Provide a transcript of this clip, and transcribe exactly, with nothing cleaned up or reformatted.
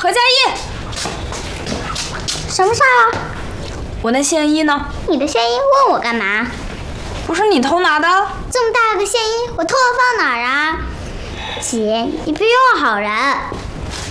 何佳艺， 什么事儿啊？ 我那线衣呢？ 你的线衣问我干嘛？ 不是你偷拿的？ 这么大个线衣，我偷了放哪儿啊？姐，你别用好人。